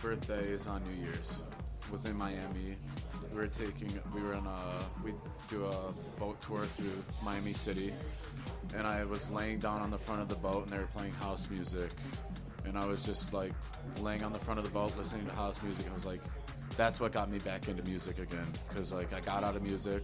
birthday is on New Year's. Was in Miami. We do a boat tour through Miami City, and I was laying down on the front of the boat, and they were playing house music, and I was just like laying on the front of the boat listening to house music. I was like, that's what got me back into music again, because like I got out of music,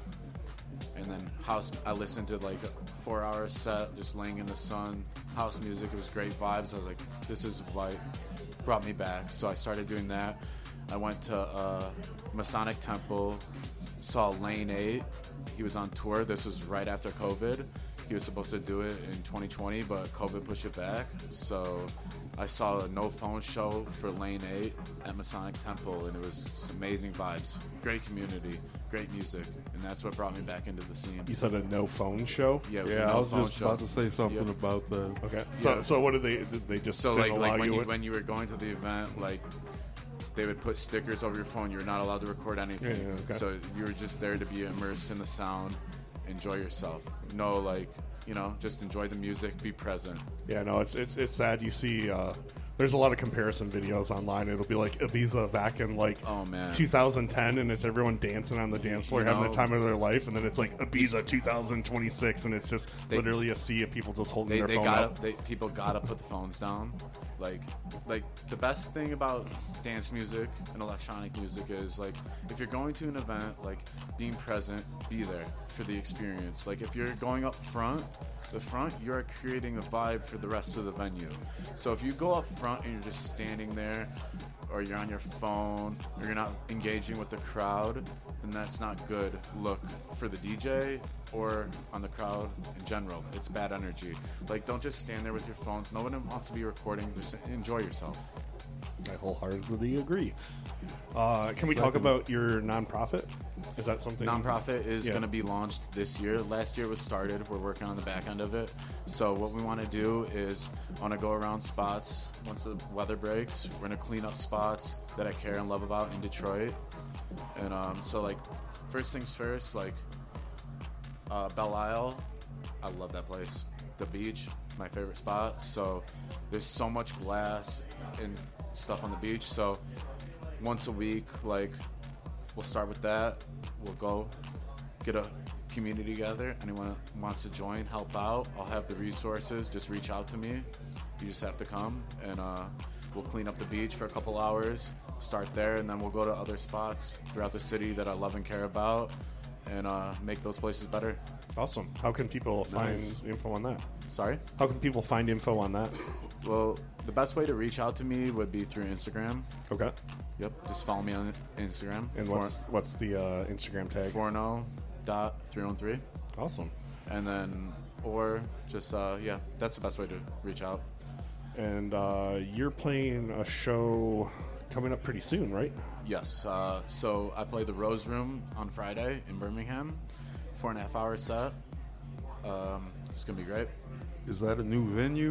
and then I listened to like a 4-hour set just laying in the sun, house music. It was great vibes. I was like, this is what brought me back. So I started doing that. I went to Masonic Temple, saw Lane 8. He was on tour. This was right after COVID. He was supposed to do it in 2020, but COVID pushed it back. So I saw a no phone show for Lane 8 at Masonic Temple, and it was just amazing vibes. Great community, great music, and that's what brought me back into the scene. You said a no phone show? Yeah, it was Yeah, a I no was phone just show. about to say something about that. Okay. Yeah. So what did they just So didn't like allow you when you were going to the event, like they would put stickers over your phone. You're not allowed to record anything. Yeah, okay. So you were just there to be immersed in the sound, enjoy yourself. No, like, just enjoy the music, be present. Yeah, no, it's sad. You see, there's a lot of comparison videos online. It'll be like Ibiza back in like Oh, man. 2010, and it's everyone dancing on the dance floor, having the time of their life, and then it's like Ibiza 2026, and it's just literally a sea of people just holding their phone up. People gotta put the phones down. Like the best thing about dance music and electronic music is like if you're going to an event, like being present, be there for the experience. Like if you're going up front, you're creating a vibe for the rest of the venue. So if you go up front and you're just standing there, or you're on your phone, or you're not engaging with the crowd, then that's not good look for the DJ or on the crowd in general. It's bad energy. Like, don't just stand there with your phones. No one wants to be recording. Just enjoy yourself. I wholeheartedly agree. Can we talk about your nonprofit? Is that something? Nonprofit is going to be launched this year. Last year it was started. We're working on the back end of it. So what we want to do is I want to go around spots. Once the weather breaks, we're going to clean up spots that I care and love about in Detroit. And so like first things first, like Belle Isle, I love that place. The beach, my favorite spot. So there's so much glass and stuff on the beach. So once a week, like we'll start with that. We'll go get a community together. Anyone who wants to join, help out, I'll have the resources. Just reach out to me. You just have to come, and we'll clean up the beach for a couple hours, start there, and then we'll go to other spots throughout the city that I love and care about, and make those places better. Awesome. How can people find info on that? Sorry? How can people find info on that? Well, the best way to reach out to me would be through Instagram. Okay. Yep, just follow me on Instagram. And what's the Instagram tag? Forno.313. Awesome. And then, or just, that's the best way to reach out. And you're playing a show coming up pretty soon, right? Yes. So I play the Rose Room on Friday in Birmingham, 4.5-hour set. It's going to be great. Is that a new venue?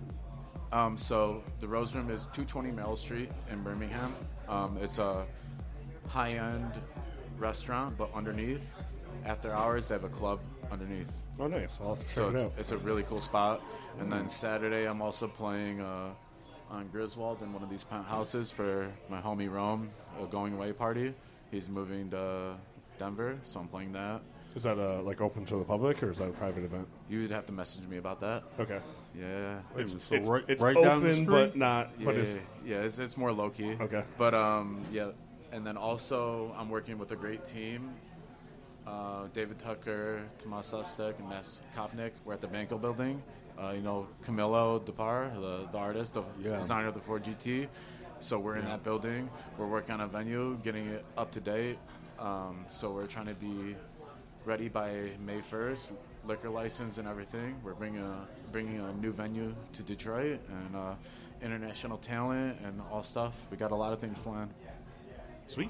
So the Rose Room is 220 Merrill Street in Birmingham. It's a high-end restaurant, but underneath, after hours, they have a club underneath. Oh, nice. I'll have to check So it out. it's a really cool spot. And then Saturday, I'm also playing on Griswold in one of these penthouses for my homie Rome, a going away party. He's moving to Denver, so I'm playing that. Is that like open to the public, or is that a private event? You'd have to message me about that. Okay. Yeah. It's right open, down the street? but not. Yeah, But it's it's more low key. Okay. But and then also I'm working with a great team. David Tucker, Tomas Sustek, and Mass Kopnick. We're at the Banco building. Camilo Depar, the artist, the designer of the Ford GT. So we're in that building. We're working on a venue, getting it up to date. So we're trying to be ready by May 1st, liquor license and everything. We're bringing a new venue to Detroit and international talent and all stuff. We got a lot of things planned. sweet.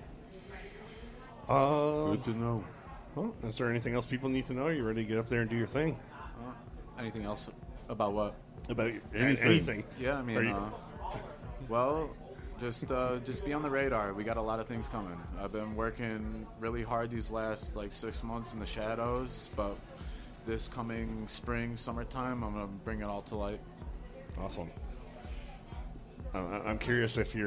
Good to know. Well, is there anything else people need to know? You ready to get up there and do your thing? Anything else about what? About Anything. anything? Yeah, I mean, just be on the radar. We got a lot of things coming. I've been working really hard these last 6 months in the shadows, but this coming spring, summertime, I'm gonna bring it all to light. Awesome. I'm curious if you're